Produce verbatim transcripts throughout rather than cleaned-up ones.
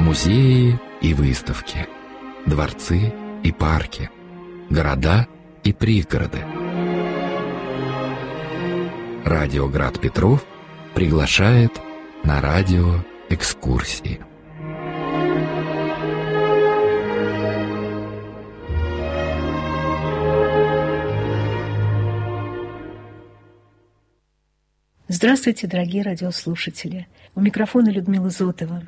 Музеи и выставки, дворцы и парки, города и пригороды. Радио Град Петров приглашает на радиоэкскурсии. Здравствуйте, дорогие радиослушатели! У микрофона Людмила Зотова.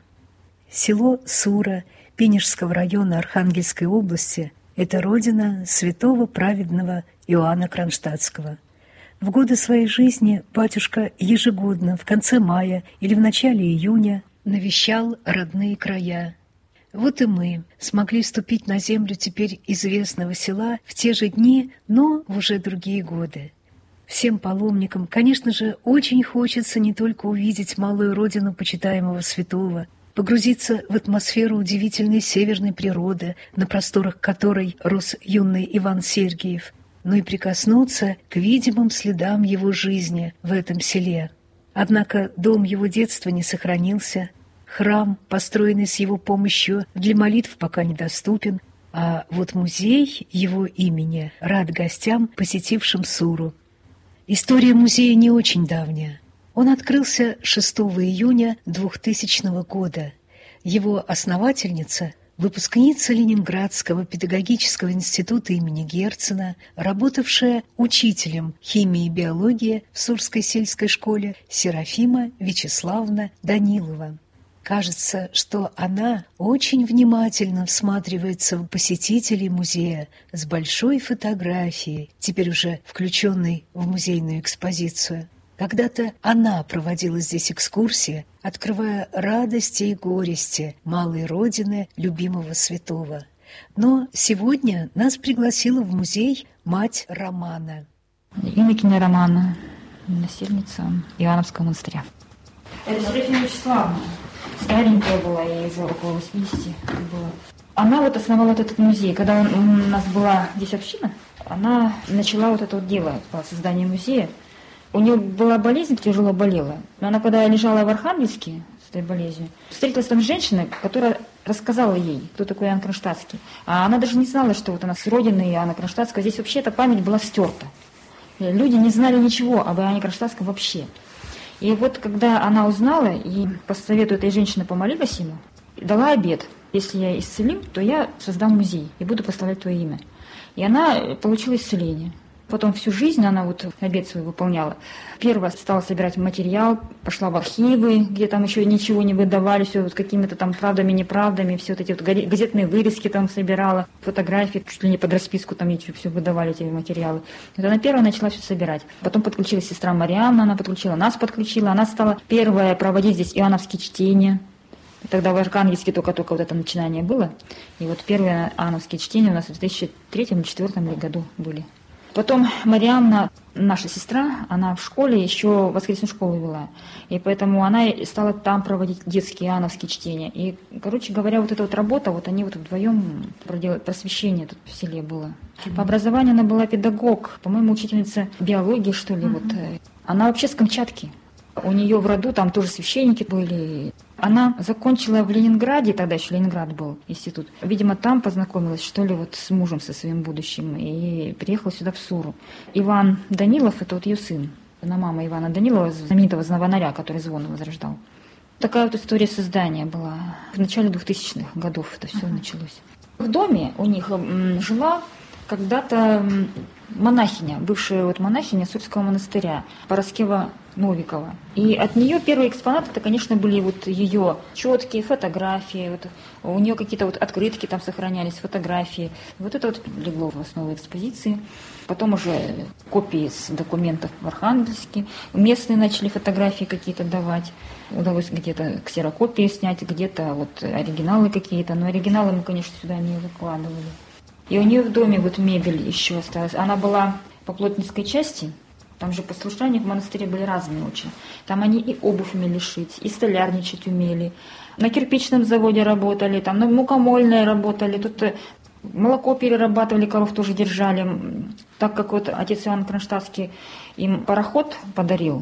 Село Сура Пинежского района Архангельской области – это родина святого праведного Иоанна Кронштадтского. В годы своей жизни батюшка ежегодно в конце мая или в начале июня навещал родные края. Вот и мы смогли ступить на землю теперь известного села в те же дни, но в уже другие годы. Всем паломникам, конечно же, очень хочется не только увидеть малую родину почитаемого святого, погрузиться в атмосферу удивительной северной природы, на просторах которой рос юный Иван Сергиев, но и прикоснуться к видимым следам его жизни в этом селе. Однако дом его детства не сохранился, храм, построенный с его помощью, для молитв пока недоступен, а вот музей его имени рад гостям, посетившим Суру. История музея не очень давняя. Он открылся шестого июня двухтысячного года. Его основательница, выпускница Ленинградского педагогического института имени Герцена, работавшая учителем химии и биологии в Сурской сельской школе, Серафима Вячеславовна Данилова. Кажется, что она очень внимательно всматривается в посетителей музея с большой фотографией, теперь уже включенной в музейную экспозицию. Когда-то она проводила здесь экскурсии, открывая радости и горести малой родины любимого святого. Но сегодня нас пригласила в музей мать Романа. Инокиня Романа, насельница Иоанновского монастыря. Это Серафима Вячеславовна. Старенькая была, ей уже около восьмидесяти было. Она вот основала вот этот музей. Когда он, у нас была здесь община, она начала вот это вот дело по созданию музея. У нее была болезнь, тяжело болела. Но она, когда лежала в Архангельске с этой болезнью, встретилась там женщина, которая рассказала ей, кто такой Иоанн Кронштадтский. А она даже не знала, что вот она с родины Иоанна Кронштадтского. Здесь вообще эта память была стерта. Люди не знали ничего об Иоанне Кронштадтском вообще. И вот когда она узнала, и по совету этой женщины помолилась ему, дала обет: если я исцелю, то я создам музей и буду прославлять твое имя. И она получила исцеление. Потом всю жизнь она вот обет свой выполняла. Первая стала собирать материал, пошла в архивы, где там еще ничего не выдавали, все вот какими-то там правдами, неправдами, все вот эти вот газетные вырезки там собирала, фотографии, чуть ли не под расписку там все выдавали эти материалы. Вот она первая начала все собирать. Потом подключилась сестра Марианна, она подключила, нас подключила. Она стала первая проводить здесь иоанновские чтения. Тогда в Архангельске только-только вот это начинание было. И вот первые иоанновские чтения у нас в две тысячи третьем или две тысячи четвёртом году были. Потом Марианна, наша сестра, она в школе еще воскресную школу вела. И поэтому она стала там проводить детские иоанновские чтения. И, короче говоря, вот эта вот работа, вот они вот вдвоем проделали, просвещение тут в селе было. Mm-hmm. По образованию она была педагог, по-моему, учительница биологии, что ли. Mm-hmm. Вот. Она вообще с Камчатки. У нее в роду там тоже священники были. Она закончила в Ленинграде, тогда еще Ленинград был институт. Видимо, там познакомилась, что ли, вот с мужем, со своим будущим, и приехала сюда в Суру. Иван Данилов, это вот ее сын, она мама Ивана Данилова, знаменитого звонаря, который звон возрождал. Такая вот история создания была. В начале двухтысячных годов это все uh-huh. началось. В доме у них жила когда-то монахиня, бывшая вот монахиня Сурского монастыря, Параскева Новикова. И от нее первые экспонаты, это, конечно, были вот ее четкие фотографии, вот у нее какие-то вот открытки там сохранялись, фотографии. Вот это вот легло в основу экспозиции. Потом уже копии с документов в Архангельске. Местные начали фотографии какие-то давать. Удалось где-то ксерокопии снять, где-то вот оригиналы какие-то. Но оригиналы мы, конечно, сюда не выкладывали. И у нее в доме вот мебель еще осталась. Она была по плотницкой части. Там же послушания в монастыре были разные очень. Там они и обувь умели шить, и столярничать умели. На кирпичном заводе работали, там на мукомольной работали. Тут молоко перерабатывали, коров тоже держали. Так как вот отец Иоанн Кронштадтский им пароход подарил,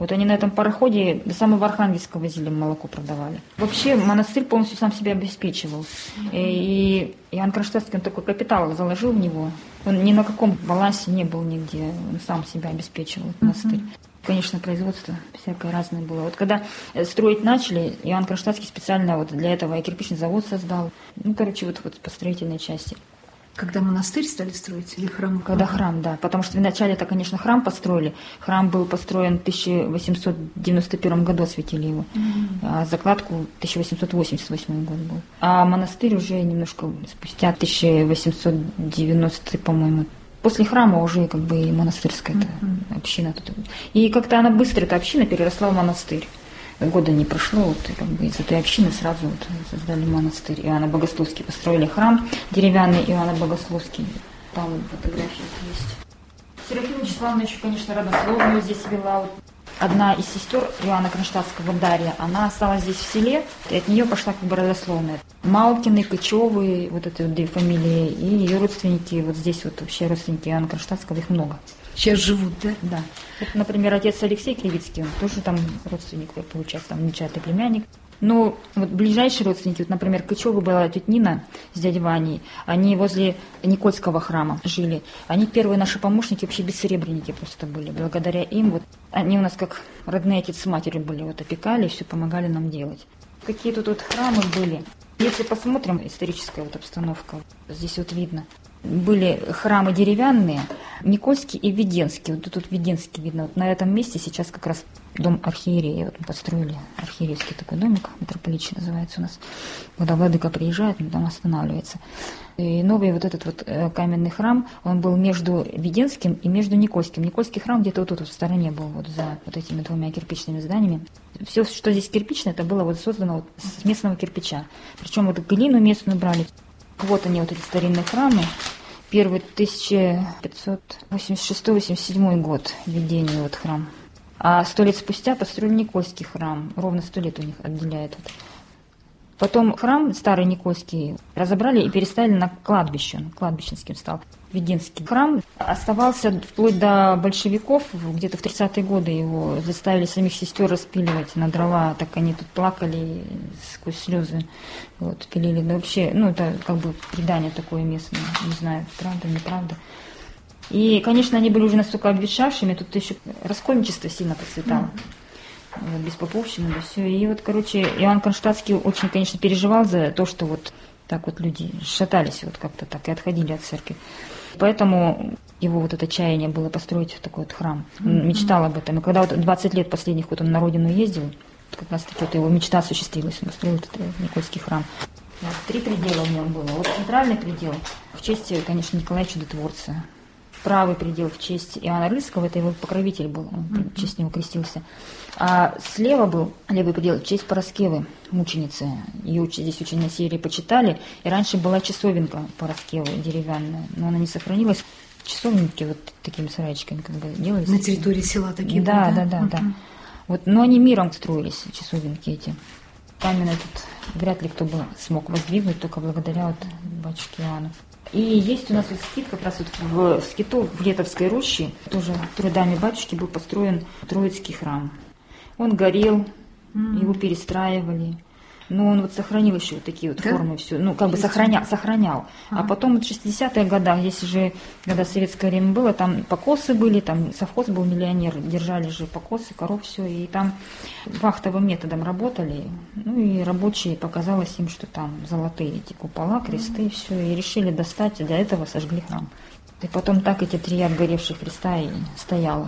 Вот они на этом пароходе до самого Архангельска возили, молоко продавали. Вообще монастырь полностью сам себя обеспечивал. И Иоанн Кронштадтский, он такой капитал заложил в него. Он ни на каком балансе не был нигде. Он сам себя обеспечивал, этот монастырь. Конечно, производство всякое разное было. Вот когда строить начали, Иоанн Кронштадтский специально вот для этого и кирпичный завод создал. Ну, короче, вот, вот по строительной части. Когда монастырь стали строить или храм? Когда храм, да. Потому что вначале-то, конечно, храм построили. Храм был построен в тысяча восемьсот девяносто первом году, осветили его. Mm-hmm. А закладку тысяча восемьсот восемьдесят восьмой год был. А монастырь уже немножко спустя, тысяча восемьсот девяностый, по-моему. После храма уже как бы и монастырская mm-hmm. община тут. И как-то она быстро, эта община, переросла в монастырь. Года не прошло, вот, и как бы из этой общины сразу вот создали монастырь. Иоанна Богословский построили храм деревянный, Иоанна Богословский. Там фотографии есть. Серафима Вячеславовна еще, конечно, родословную здесь вела. Вот одна из сестер Иоанна Кронштадтского, Дарья, она осталась здесь в селе, и от нее пошла как бы родословная. Малкины, Кычевы, вот эти вот две фамилии, и ее родственники, вот здесь вот вообще родственники Иоанна Кронштадтского, их много. Сейчас живут, да? Да. Вот, например, отец Алексей Кривицкий, он тоже там родственник, получается, там внучатый племянник. Но вот ближайшие родственники, вот, например, Кычева была тетя Нина с дядей Ваней, они возле Никольского храма жили. Они первые наши помощники, вообще бессеребренники просто были. Благодаря им, вот, они у нас как родные отец с матерью были, вот, опекали, все помогали нам делать. Какие тут вот храмы были. Если посмотрим, историческая вот обстановка, здесь вот видно. Были храмы деревянные, Никольский и Веденский. Вот тут Веденский видно. Вот на этом месте сейчас как раз дом архиерея. Вот мы построили архиерейский такой домик, митрополитчий называется у нас. Когда владыка приезжает, он там останавливается. И новый вот этот вот каменный храм, он был между Веденским и между Никольским. Никольский храм где-то вот тут вот в стороне был, вот за вот этими двумя кирпичными зданиями. Все, что здесь кирпичное, это было вот создано вот с местного кирпича. Причем вот глину местную брали. Вот они, вот эти старинные храмы. Первый тысяча пятьсот восемьдесят шестой — восемьдесят седьмой год введения вот храм. А сто лет спустя построили Никольский храм. Ровно сто лет у них отделяет. Вот. Потом храм старый Никольский разобрали и переставили на кладбище. Он кладбищенским стал. Веденский храм оставался вплоть до большевиков. Где-то в тридцатые годы его заставили самих сестер распиливать на дрова. Так они тут плакали сквозь слезы. Вот, пилили. Да вообще, ну это как бы предание такое местное. Не знаю, правда, неправда. И, конечно, они были уже настолько обветшавшими. Тут еще раскольничество сильно процветало. Вот, беспоповщина, да все. И вот, короче, Иоанн Кронштадтский очень, конечно, переживал за то, что вот так вот люди шатались вот как-то так и отходили от церкви. Поэтому его вот это чаяние было построить такой вот храм. Он mm-hmm. мечтал об этом. И когда вот двадцать лет последних вот он на родину ездил, как раз таки вот его мечта осуществилась. Он построил этот Никольский храм. Вот, три предела в нем было. Вот центральный предел в честь, конечно, Николая Чудотворца. Правый предел в честь Иоанна Рыльского, это его покровитель был, он mm-hmm. в честь него крестился. А слева был левый предел в честь Параскевы, мученицы. Ее здесь очень на севере почитали. И раньше была часовенка Параскевы деревянная, но она не сохранилась. Часовенки вот такими сарайчиками как бы делались. На территории села такие да, были, да? Да, да, да. Mm-hmm. Вот, но они миром строились, часовенки эти. Камень этот вряд ли кто бы смог воздвигнуть, только благодаря вот батюшке Иоанну. И есть у нас вот скит, как раз вот в скиту, в Летовской роще, тоже трудами батюшки был построен Троицкий храм. Он горел, mm-hmm. его перестраивали, но он вот сохранил еще вот такие вот да? формы, все, ну как бы сохранял, сохранял. А, а потом вот в шестидесятых годах, здесь же, когда советское время было, там покосы были, там совхоз был миллионер, держали же покосы, коров, все, и там вахтовым методом работали, ну и рабочие показалось им, что там золотые эти купола, кресты, mm-hmm. все, и решили достать, и для этого сожгли храм. И потом так эти три обгоревших креста и стояло,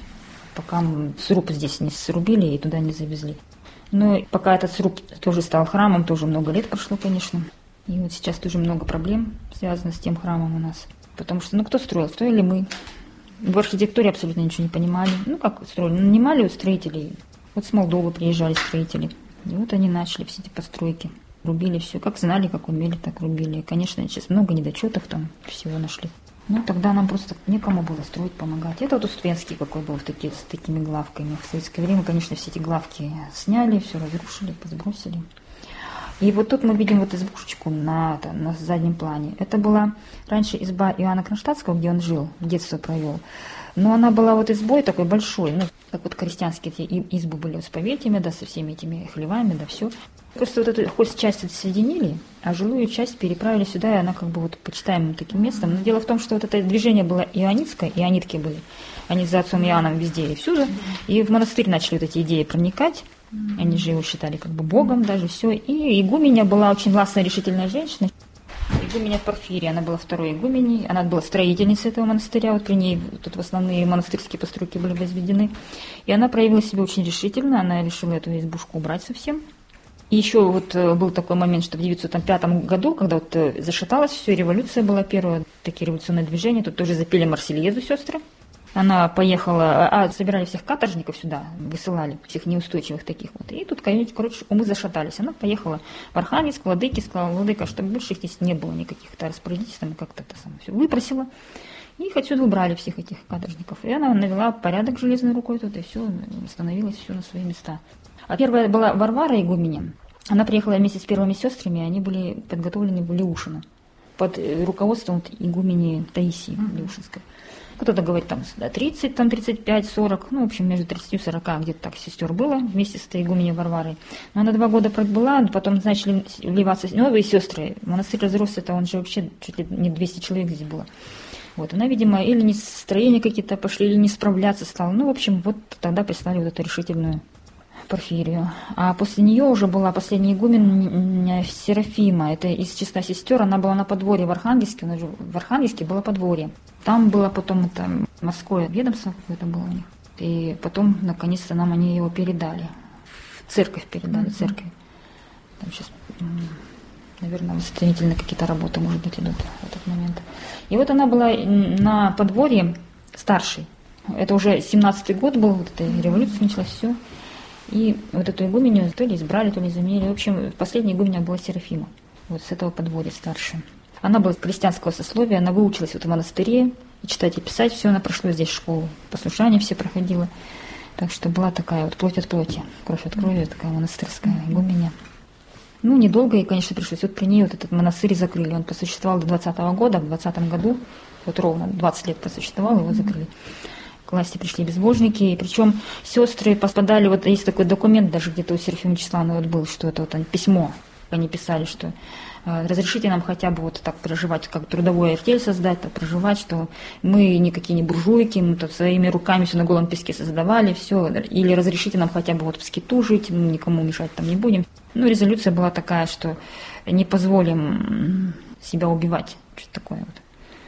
пока сруб здесь не срубили и туда не завезли. Но пока этот сруб тоже стал храмом, тоже много лет прошло, конечно. И вот сейчас тоже много проблем связано с тем храмом у нас. Потому что, ну, кто строил? Строили мы. В архитектуре абсолютно ничего не понимали. Ну, как строили? Нанимали у строителей. Вот с Молдовы приезжали строители. И вот они начали все эти постройки. Рубили все. Как знали, как умели, так рубили. И, конечно, сейчас много недочетов там всего нашли. Ну, тогда нам просто некому было строить, помогать. Это вот Успенский какой был в таки, с такими главками. В советское время, конечно, все эти главки сняли, все разрушили, позбросили. И вот тут мы видим вот избушечку на, на заднем плане. Это была раньше изба Иоанна Кронштадтского, где он жил, детство провел. Но она была вот избой такой большой, ну, как вот крестьянские эти избы были с поветьями, да, со всеми этими хлевами, да, все. Просто вот эту хозчасть отсоединили, а жилую часть переправили сюда, и она как бы вот почитаемым таким местом. Но дело в том, что вот это движение было ионитское, ионитки были, они за отцом Иоанном везде и всюду, и в монастырь начали вот эти идеи проникать. Они же его считали как бы богом даже, все. И игуменя была очень властная, решительная женщина. Игуменя Порфирия, она была второй игуменей, она была строительницей этого монастыря, вот при ней тут в основные монастырские постройки были возведены. И она проявила себя очень решительно, она решила эту избушку убрать совсем. И еще вот был такой момент, что в девятьсот пятом году, когда вот зашаталось все, революция была первая, такие революционные движения, тут тоже запели Марсельезу сестры. Она поехала, а собирали всех каторжников сюда, высылали, всех неустойчивых таких вот. И тут, короче, умы зашатались. Она поехала в Архангельск, владыке, сказала: владыка, чтобы больше здесь не было никаких-то распорядительств, там как-то это самое все выпросила. И их отсюда убрали, всех этих каторжников. И она навела порядок железной рукой тут, и все, становилось все на свои места. А первая была Варвара игуменя. Она приехала вместе с первыми сестрами, они были подготовлены в Леушино под руководством игумени Таисии Леушинской. Кто-то говорит, там, тридцать, там, тридцать пять, сорок, ну, в общем, между тридцатью и сорока где-то так сестер было вместе с этой игуменей Варварой. Но она два года пробыла, потом начали вливаться новые сестры. Монастырь разросся, это он же вообще чуть ли не двести человек здесь было. Вот, она, видимо, или не строения какие-то пошли, или не справляться стала. Ну, в общем, вот тогда прислали вот эту решительную Порфирию. А после нее уже была последняя игумен Серафима. Это из числа сестер. Она была на подворье в Архангельске. Она же в Архангельске было подворье. Там было потом это морское ведомство какое-то было у них. И потом, наконец-то, нам они его передали. В церковь передали, mm-hmm. церковь. Там сейчас, наверное, восстановительные какие-то работы, может быть, идут в этот момент. И вот она была на подворье старшей. Это уже семнадцатый год был, вот эта революция началась, все. И вот эту игуменю то ли избрали, то ли заменили. В общем, последняя игуменя была Серафима. Вот с этого подворья старшая. Она была крестьянского сословия, она выучилась вот в монастыре, и читать и писать, все, она прошла здесь школу, послушания все проходила. Так что была такая вот плоть от плоти, кровь от крови, такая монастырская игуменя. Ну, недолго ей, конечно, пришлось. Вот при ней вот этот монастырь закрыли. Он просуществовал до двадцатого года, в двадцатом году, вот ровно двадцать лет просуществовал, его закрыли. К власти пришли безбожники, и причем сестры пострадали, вот есть такой документ, даже где-то у Серафимы Вячеславовны вот был, что это вот они, письмо, они писали, что э, разрешите нам хотя бы вот так проживать, как трудовой артель создать, так проживать, что мы никакие не буржуйки, мы тут своими руками все на голом песке создавали, все, или разрешите нам хотя бы вот в скиту жить, мы никому мешать там не будем. Ну, резолюция была такая, что не позволим себя убивать, что-то такое вот.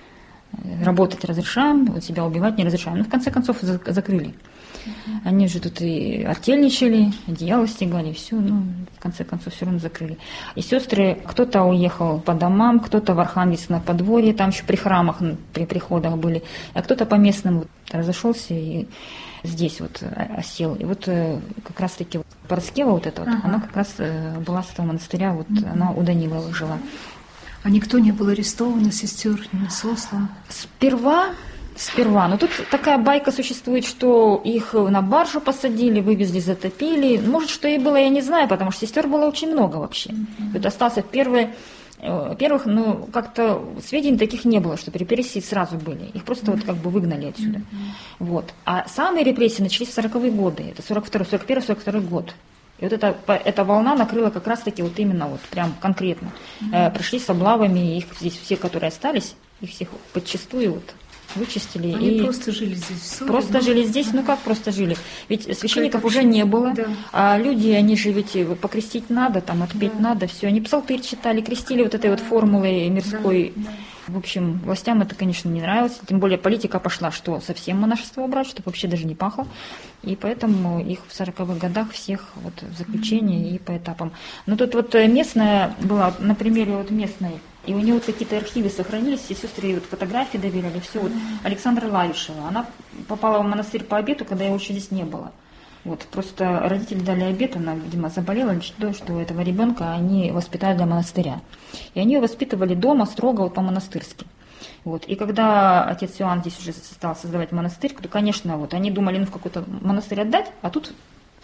Работать разрешаем, вот себя убивать не разрешаем. Ну, в конце концов, закрыли. Uh-huh. Они же тут и артельничали, одеяло стегали, все, ну, в конце концов, все равно закрыли. И сестры, кто-то уехал по домам, кто-то в Архангельск на подворье, там еще при храмах, при приходах были, а кто-то по местным вот разошелся и здесь вот осел. И вот как раз-таки вот Параскева вот эта вот, uh-huh. она как раз была с этого монастыря, вот uh-huh. она у Данилова жила. А никто не был арестован, сестер не сослан? Сперва, сперва. Но тут такая байка существует, что их на баржу посадили, вывезли, затопили. Может, что и было, я не знаю, потому что сестер было очень много вообще. Mm-hmm. Вот остался первый, первых, ну, как-то сведений таких не было, что репрессии сразу были. Их просто mm-hmm. вот как бы выгнали отсюда. Mm-hmm. Вот. А самые репрессии начались в сороковые годы. Это сорок второй, сорок первый, сорок второй год. И вот эта, эта волна накрыла как раз-таки вот именно вот прям конкретно. Mm-hmm. Э, пришли с облавами, их здесь все, которые остались, их всех подчистую вот вычистили. Они и просто жили здесь в ссоре, Просто да? жили здесь, ну как просто жили? Ведь священников уже не было, да. а люди, они же ведь покрестить надо, там отпеть да. надо, все. Они псалтырь читали, крестили вот этой вот формулой мирской. Да. Да. В общем, властям это, конечно, не нравилось. Тем более политика пошла, что совсем монашество убрать, чтобы вообще даже не пахло. И поэтому их в сороковых годах всех вот в заключение mm-hmm. и по этапам. Но тут вот местная была, на примере вот местной, и у нее вот какие-то архивы сохранились, все сестры вот фотографии доверяли, все. Вот Александра Лавишева, она попала в монастырь по обету, когда его еще здесь не было. Вот, просто родители дали обет, она, видимо, заболела, что, что у этого ребенка они воспитали для монастыря. И они ее воспитывали дома строго вот по-монастырски. Вот. И когда отец Иоанн здесь уже стал создавать монастырь, то, конечно, вот, они думали, ну, в какой-то монастырь отдать, а тут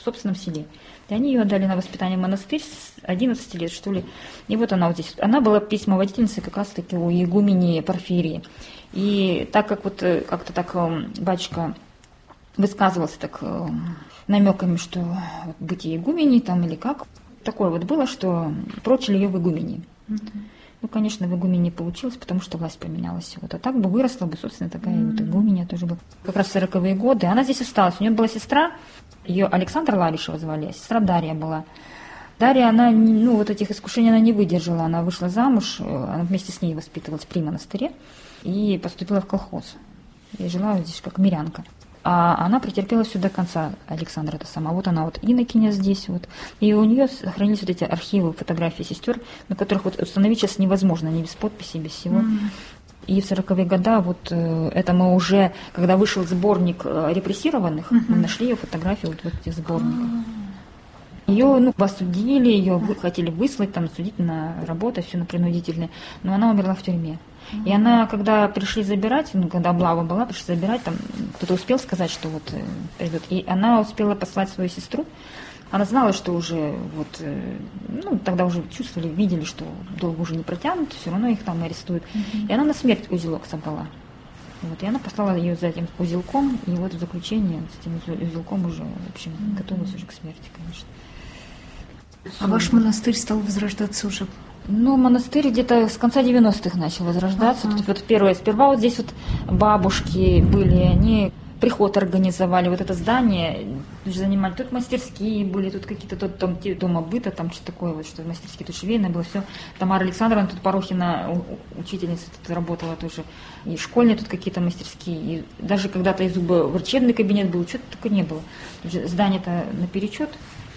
собственном селе. И они ее отдали на воспитание в монастырь с одиннадцати лет, что ли. И вот она вот здесь. Она была письмоводительницей как раз-таки у игумени Порфирии. И так как вот как-то так батюшка высказывался так намеками, что вот быть игуменей там или как, такое вот было, что прочили ее в игумении. Mm-hmm. Ну, конечно, в игумении получилось, потому что власть поменялась. Вот. А так бы выросла бы, собственно, такая mm-hmm. вот игуменья тоже была. Как раз в сороковые годы. Она здесь осталась. У нее была сестра, ее Александра Лавишева звали, а сестра Дарья была. Дарья, она, ну, вот этих искушений она не выдержала. Она вышла замуж, она вместе с ней воспитывалась при монастыре и поступила в колхоз. И жила здесь как мирянка. А она претерпела все до конца, Александра это сама. Вот она вот инокиня здесь вот. И у нее сохранились вот эти архивы, фотографии сестер, на которых вот установить сейчас невозможно, ни без подписи, без всего. Mm-hmm. И в сороковые годы, вот это мы уже, когда вышел сборник репрессированных, mm-hmm. мы нашли ее фотографии вот в этих сборниках. Mm-hmm. Ее, ну, осудили, ее mm-hmm. хотели выслать, там, судить на работу, все на принудительное, но она умерла в тюрьме. И она, когда пришли забирать, ну, когда облава была, пришли забирать, там кто-то успел сказать, что вот придет. И она успела послать свою сестру. Она знала, что уже вот, ну, тогда уже чувствовали, видели, что долго уже не протянут, все равно их там арестуют. Mm-hmm. И она на смерть узелок собрала. Вот, и она послала ее за этим узелком, и вот в заключение с этим узелком уже, в общем, mm-hmm. готовилась уже к смерти, конечно. А ваш монастырь стал возрождаться уже? Ну, монастырь где-то с конца девяностых начал возрождаться. Uh-huh. Тут вот первое, сперва вот здесь вот бабушки были, они приход организовали, вот это здание занимали. Тут мастерские были, тут какие-то тут там, дома быта, там что-то такое, вот, что мастерские, тут швейное было все. Тамара Александровна, тут Порохина, учительница тут работала тоже. И школьные тут какие-то мастерские. И даже когда-то и зубоврачебный кабинет был, что-то такое не было. Здание-то наперечет.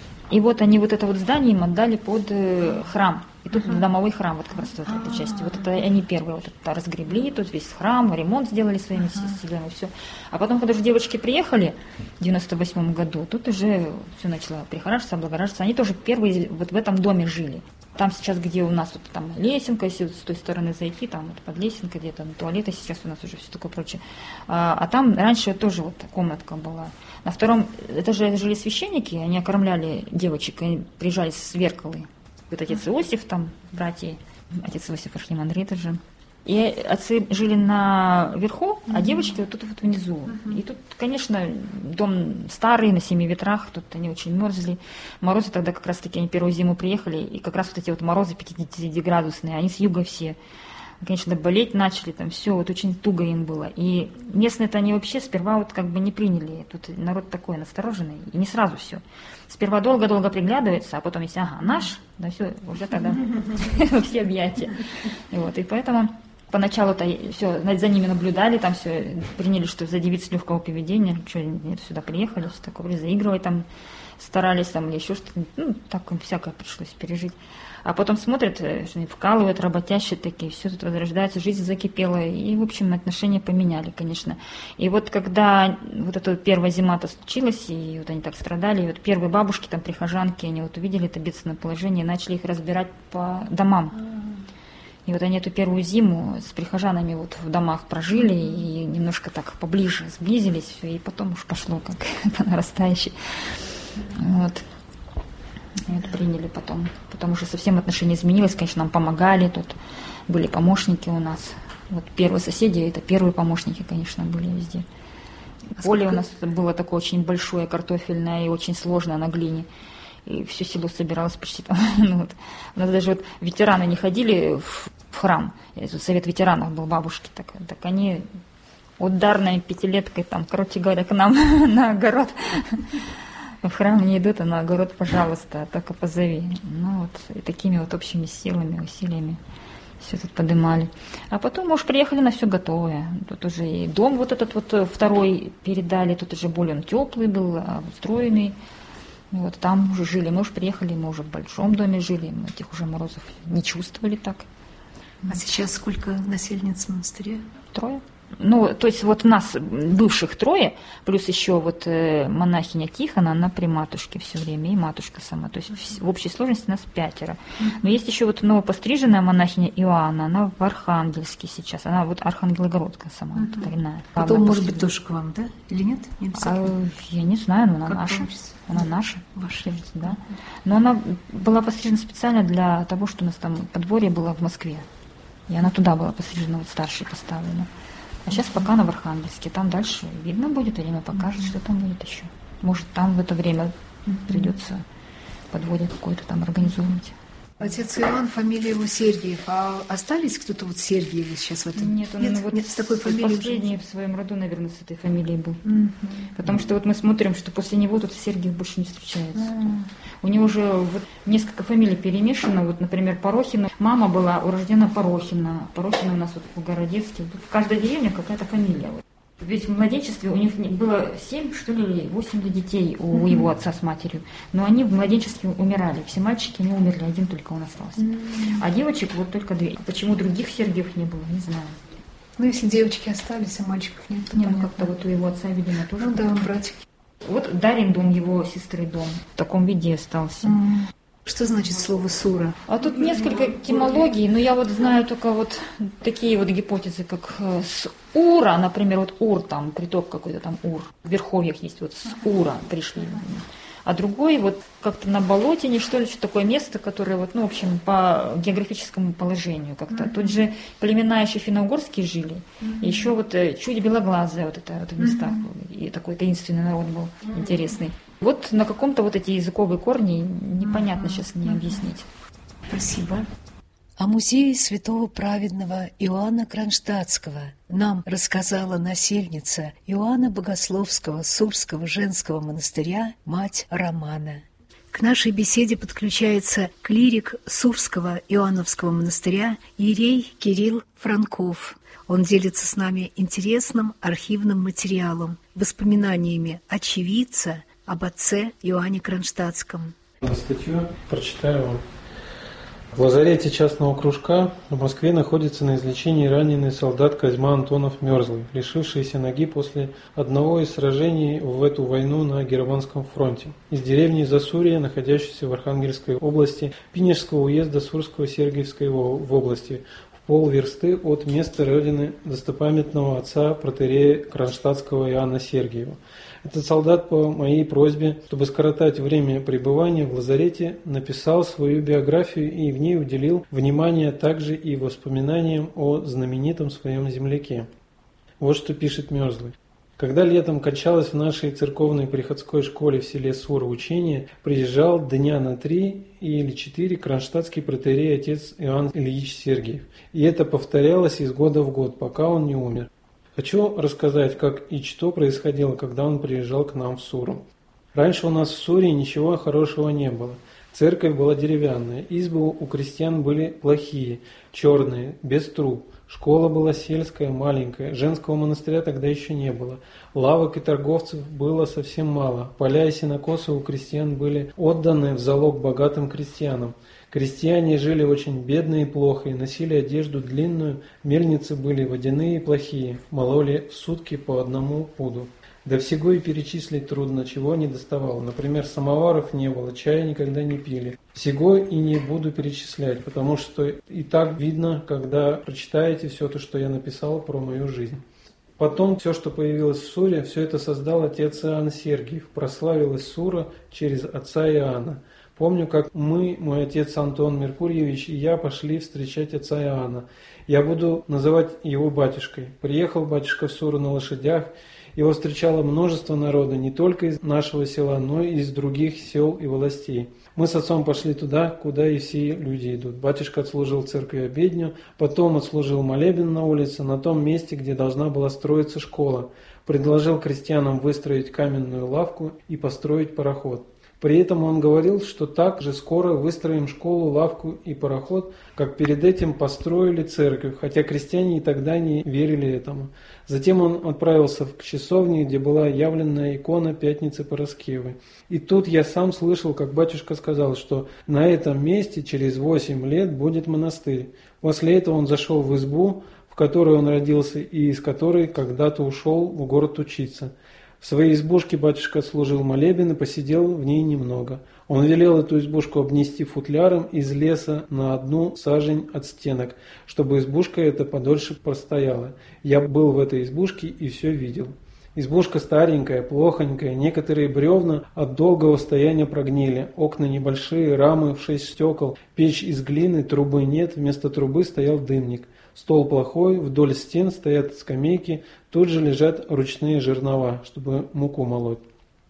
И вот они вот это вот здание им отдали под храм. И тут uh-huh. домовой храм, вот как раз в этой части. Вот это они первые вот это разгребли, тут весь храм, ремонт сделали своими uh-huh. силами, все. А потом, когда уже девочки приехали в девяносто восьмом году, тут уже все начало прихораживаться, облагораживаться. Они тоже первые вот в этом доме жили. Там сейчас, где у нас вот там лесенка, если вот с той стороны зайти, там вот под лесенкой где-то, туалеты сейчас у нас уже все такое прочее. А, а там раньше тоже вот комнатка была. На втором этаже жили священники, они окормляли девочек, они приезжали с Верколы. Вот отец Иосиф, там братья, отец Иосиф Архимандрей тоже. И отцы жили наверху, а девочки вот тут вот внизу. Uh-huh. И тут, конечно, дом старый, на семи ветрах, тут они очень мерзли. Морозы тогда как раз-таки, они первую зиму приехали, и как раз вот эти вот морозы пятидесятиградусные, они с юга все. Конечно, болеть начали, там все, вот очень туго им было. И местные-то они вообще сперва вот как бы не приняли. Тут народ такой настороженный, и не сразу все. Сперва долго-долго приглядывается, а потом если, ага, наш, да все, уже тогда все объятия. И вот, и поэтому поначалу-то все, за ними наблюдали, там все, приняли, что за девиц легкого поведения, что, нет, сюда приехали, все такое, заигрывать там старались, там, или еще что-то, ну, так им всякое пришлось пережить. А потом смотрят, что они вкалывают, работящие такие, все тут возрождается, жизнь закипела, и, в общем, отношения поменяли, конечно. И вот когда вот эта первая зима-то случилась, и вот они так страдали, и вот первые бабушки, там, прихожанки, они вот увидели это бедственное положение, и начали их разбирать по домам. И вот они эту первую зиму с прихожанами вот в домах прожили, и немножко так поближе сблизились, все, и потом уж пошло как по нарастающей. Вот. И это приняли потом, потому что совсем отношение изменилось, конечно, нам помогали, тут были помощники у нас. Вот первые соседи, это первые помощники, конечно, были везде. А поле сколько... у нас было такое очень большое, картофельное и очень сложное на глине. И все село собиралось почти там. Ну, вот. У нас даже вот ветераны не ходили в, в храм. Тут совет ветеранов был, бабушки, так, так они ударной пятилеткой там, короче говоря, к нам на огород. В храм не идут, а на огород, пожалуйста, только позови. Ну вот, и такими вот общими силами, усилиями все тут поднимали. А потом мы уж приехали на все готовое. Тут уже и дом вот этот вот второй передали, тут уже более он теплый был, обустроенный. Вот там уже жили. Мы уж приехали, мы уже в большом доме жили, мы этих уже морозов не чувствовали так. А сейчас сколько насельниц в монастыре? Трое. Ну, то есть вот нас, бывших, трое, плюс еще вот монахиня Тихона, она при матушке все время, и матушка сама. То есть в общей сложности нас пятеро. Но есть еще вот новопостриженная монахиня Иоанна, она в Архангельске сейчас. Она вот Архангелогородка сама, uh-huh. вот коренная. Потом, может быть, тоже к вам, да? Или нет? Не а, я не знаю, но она как наша. получится? Она наша, ваша, да. Но она была пострижена специально для того, что у нас там подворье было в Москве. И она туда была пострижена, вот старшей поставлена. А сейчас пока она в Архангельске. Там дальше видно будет, время покажет, что там будет еще. Может, там в это время придется подводие какое-то там организовывать. Отец Иоанн, фамилия его Сергиев. А остались кто-то вот Сергиевы сейчас в этом? Нет, он нет, вот нет, с такой фамилией последний уже... в своем роду, наверное, с этой фамилией был. Mm-hmm. Потому что вот мы смотрим, что после него тут Сергиев больше не встречается. Mm-hmm. У него уже вот несколько фамилий перемешано. Вот, например, Порохина. Мама была урождена Порохина. Порохина у нас вот в Городецке. В каждой деревне какая-то фамилия. Ведь в младенчестве у них было семь, что ли, восемь детей у mm-hmm. его отца с матерью. Но они в младенчестве умирали. Все мальчики не умерли, один только он остался. Mm-hmm. А девочек вот только две. Почему других Сергиев не было, не знаю. Ну, если девочки остались, а мальчиков нет, то не, ну как-то вот у его отца, видимо, тоже. Ну да, братик. Вот Дарин дом, его сестры дом, в таком виде остался. Mm-hmm. Что значит слово «сура»? А тут несколько этимологий, но я вот знаю только вот такие вот гипотезы, как с Ура, например, вот Ур, там, приток какой-то там Ур, в Верховьях есть, вот с Ура пришли. А другой вот как-то на Болотине, что ли, что такое место, которое вот, ну, в общем, по географическому положению как-то. Mm-hmm. Тут же племена еще финно-угорские жили, mm-hmm. и еще вот чуть белоглазые вот это вот в местах, mm-hmm. и такой таинственный народ был, mm-hmm. интересный. Вот на каком-то вот эти языковые корни непонятно mm-hmm. сейчас не объяснить. Спасибо. О музее святого праведного Иоанна Кронштадтского нам рассказала насельница Иоанна Богословского Сурского женского монастыря, мать Романа. К нашей беседе подключается клирик Сурского Иоанновского монастыря иерей Кирилл Франков. Он делится с нами интересным архивным материалом, воспоминаниями очевидца об отце Иоанне Кронштадтском. Статью прочитаю вам. В лазарете частного кружка в Москве находится на излечении раненый солдат Козьма Антонов Мерзлый, лишившийся ноги после одного из сражений в эту войну на Германском фронте. Из деревни Засурье, находящейся в Архангельской области, Пинежского уезда Сурского Сергиевской в области, в полверсты от места родины достопамятного отца протоиерея Кронштадтского Иоанна Сергиева. Этот солдат по моей просьбе, чтобы скоротать время пребывания в лазарете, написал свою биографию и в ней уделил внимание также и воспоминаниям о знаменитом своем земляке. Вот что пишет Мерзлый. Когда летом качалось в нашей церковной приходской школе в селе Сура учение, приезжал дня на три или четыре кронштадтский протоиерей отец Иоанн Ильич Сергиев. И это повторялось из года в год, пока он не умер. Хочу рассказать, как и что происходило, когда он приезжал к нам в Суру. Раньше у нас в Суре ничего хорошего не было. Церковь была деревянная, избы у крестьян были плохие, черные, без труб. Школа была сельская, маленькая, женского монастыря тогда еще не было. Лавок и торговцев было совсем мало. Поля и сенокосы у крестьян были отданы в залог богатым крестьянам. Крестьяне жили очень бедно и плохо и носили одежду длинную, мельницы были водяные и плохие, мололи в сутки по одному пуду. Да всего и перечислить трудно, чего не доставало. Например, самоваров не было, чая никогда не пили. Всего и не буду перечислять, потому что и так видно, когда прочитаете все то, что я написал про мою жизнь. Потом все, что появилось в Суре, все это создал отец Иоанн Сергиев. Прославилась Сура через отца Иоанна. Помню, как мы, мой отец Антон Меркурьевич и я пошли встречать отца Иоанна. Я буду называть его батюшкой. Приехал батюшка в Суру на лошадях. Его встречало множество народа, не только из нашего села, но и из других сел и властей. Мы с отцом пошли туда, куда и все люди идут. Батюшка отслужил в церкви обедню, потом отслужил молебен на улице, на том месте, где должна была строиться школа. Предложил крестьянам выстроить каменную лавку и построить пароход. При этом он говорил, что так же скоро выстроим школу, лавку и пароход, как перед этим построили церковь, хотя крестьяне и тогда не верили этому. Затем он отправился к часовне, где была явленная икона Пятницы Параскевы. И тут я сам слышал, как батюшка сказал, что на этом месте через восемь лет будет монастырь. После этого он зашел в избу, в которой он родился и из которой когда-то ушел в город учиться. В своей избушке батюшка отслужил молебен и посидел в ней немного. Он велел эту избушку обнести футляром из леса на одну сажень от стенок, чтобы избушка эта подольше простояла. Я был в этой избушке и все видел. Избушка старенькая, плохонькая, некоторые бревна от долгого стояния прогнили, окна небольшие, рамы в шесть стекол, печь из глины, трубы нет, вместо трубы стоял дымник. Стол плохой, вдоль стен стоят скамейки, тут же лежат ручные жернова, чтобы муку молоть.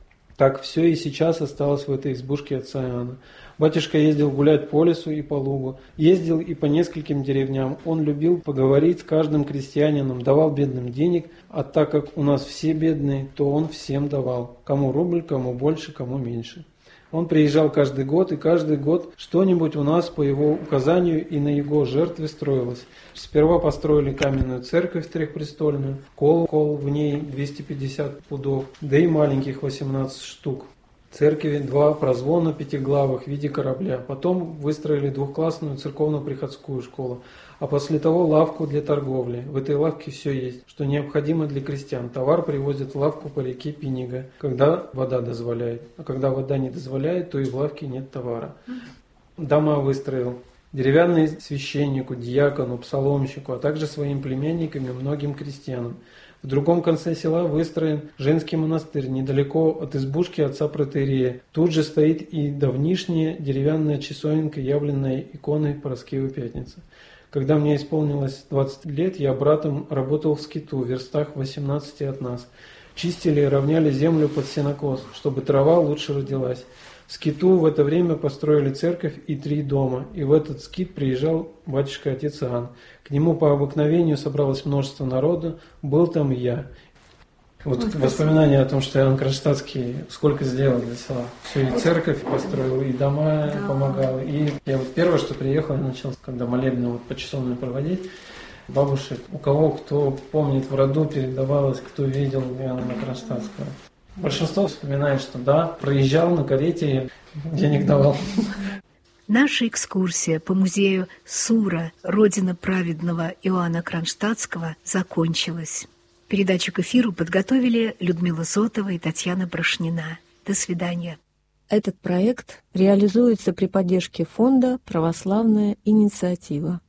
Так все и сейчас осталось в этой избушке отца Иоанна. Батюшка ездил гулять по лесу и по лугу, ездил и по нескольким деревням. Он любил поговорить с каждым крестьянином, давал бедным денег, а так как у нас все бедные, то он всем давал. Кому рубль, кому больше, кому меньше. Он приезжал каждый год, и каждый год что-нибудь у нас по его указанию и на его жертве строилось. Сперва построили каменную церковь трехпрестольную, колокол в ней двести пятьдесят пудов, да и маленьких восемнадцать штук. Церкви два прозвона пятиглавых в виде корабля. Потом выстроили двухклассную церковно-приходскую школу. А после того лавку для торговли. В этой лавке все есть, что необходимо для крестьян. Товар привозят в лавку по реке Пинига, когда вода дозволяет. А когда вода не дозволяет, то и в лавке нет товара. Дома выстроил. Деревянный священнику, диакону, псаломщику, а также своим племянникам и многим крестьянам. В другом конце села выстроен женский монастырь, недалеко от избушки отца протоиерея. Тут же стоит и давнишняя деревянная часовенка, явленная иконой Параскевы Пятницы. Когда мне исполнилось двадцать лет, я братом работал в скиту, в верстах восемнадцати от нас. Чистили и равняли землю под сенокос, чтобы трава лучше родилась. В скиту в это время построили церковь и три дома, и в этот скит приезжал батюшка отец Иоанн. К нему по обыкновению собралось множество народа, был там и я. Вот Ой, воспоминания о том, что Иоанн Кронштадтский сколько сделал для села. Все, и церковь построил, и дома да. помогал. И я вот первое, что приехал, я начал, когда молебны вот почасовные проводить, бабушек, у кого кто помнит в роду, передавалось, кто видел Иоанна Кронштадтского. Большинство вспоминает, что да, проезжал на карете, денег давал. Наша экскурсия по музею Сура, родина праведного Иоанна Кронштадтского, закончилась. Передачу к эфиру подготовили Людмила Зотова и Татьяна Брошнина. До свидания. Этот проект реализуется при поддержке фонда «Православная инициатива».